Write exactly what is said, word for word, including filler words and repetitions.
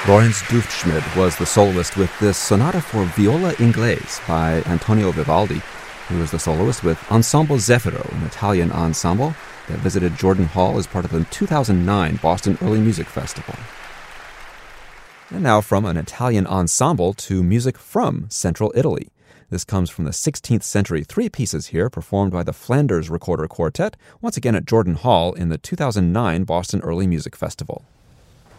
Lorenz Duftschmidt was the soloist with this Sonata for Viola Inglese by Antonio Vivaldi, who was the soloist with Ensemble Zeffiro, an Italian ensemble that visited Jordan Hall as part of the two thousand nine Boston Early Music Festival. And now from an Italian ensemble to music from Central Italy. This comes from the sixteenth century three pieces here performed by the Flanders Recorder Quartet, once again at Jordan Hall in the two thousand nine Boston Early Music Festival.